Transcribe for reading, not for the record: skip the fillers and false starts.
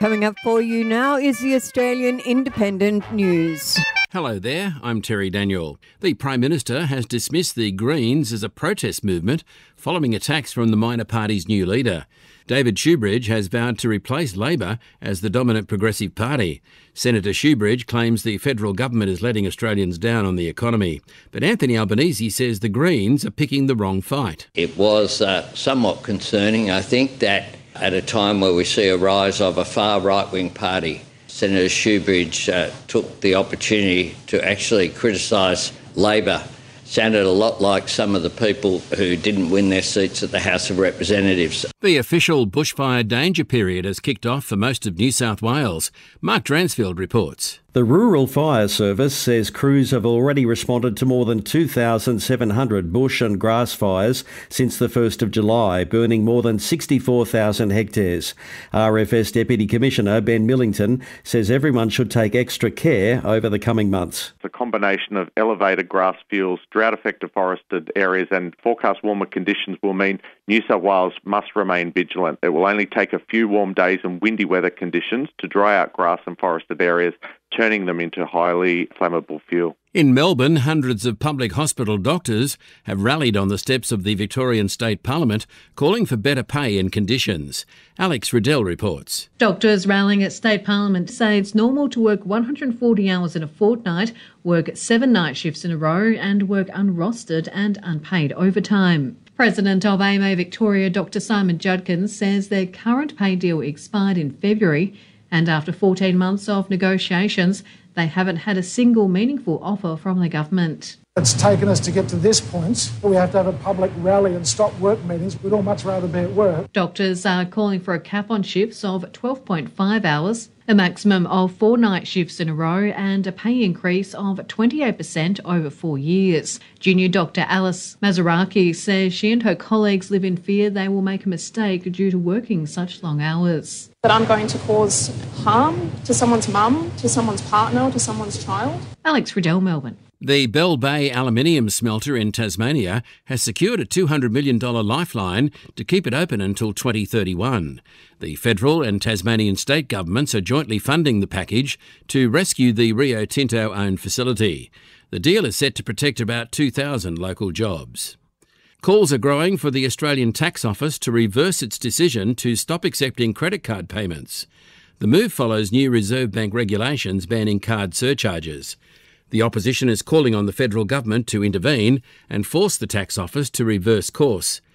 Coming up for you now is the Australian Independent News. Hello there, I'm Terry Daniel. The Prime Minister has dismissed the Greens as a protest movement following attacks from the minor party's new leader. David Shoebridge has vowed to replace Labor as the dominant progressive party. Senator Shoebridge claims the federal government is letting Australians down on the economy. But Anthony Albanese says the Greens are picking the wrong fight. It was somewhat concerning, I think, that at a time where we see a rise of a far right-wing party, Senator Shoebridge took the opportunity to actually criticise Labor. Sounded a lot like some of the people who didn't win their seats at the House of Representatives. The official bushfire danger period has kicked off for most of New South Wales. Mark Dransfield reports. The Rural Fire Service says crews have already responded to more than 2,700 bush and grass fires since the 1st of July, burning more than 64,000 hectares. RFS Deputy Commissioner Ben Millington says everyone should take extra care over the coming months. The combination of elevated grass fuels, drought-affected forested areas and forecast warmer conditions will mean New South Wales must remain vigilant. It will only take a few warm days and windy weather conditions to dry out grass and forested areas, turning them into highly flammable fuel. In Melbourne, hundreds of public hospital doctors have rallied on the steps of the Victorian State Parliament, calling for better pay and conditions. Alex Riddell reports. Doctors rallying at State Parliament say it's normal to work 140 hours in a fortnight, work 7 night shifts in a row and work unrostered and unpaid overtime. President of AMA Victoria, Dr Simon Judkins, says their current pay deal expired in February, and after 14 months of negotiations, they haven't had a single meaningful offer from the government. It's taken us to get to this point. We have to have a public rally and stop work meetings. We'd all much rather be at work. Doctors are calling for a cap on shifts of 12.5 hours, a maximum of 4 night shifts in a row and a pay increase of 28% over 4 years. Junior Dr Alice Mazaraki says she and her colleagues live in fear they will make a mistake due to working such long hours. That I'm going to cause harm to someone's mum, to someone's partner, to someone's child. Alex Riddell, Melbourne. The Bell Bay aluminium smelter in Tasmania has secured a $200 million lifeline to keep it open until 2031. The federal and Tasmanian state governments are jointly funding the package to rescue the Rio Tinto-owned facility. The deal is set to protect about 2,000 local jobs. Calls are growing for the Australian Tax Office to reverse its decision to stop accepting credit card payments. The move follows new Reserve Bank regulations banning card surcharges. The opposition is calling on the federal government to intervene and force the Tax Office to reverse course.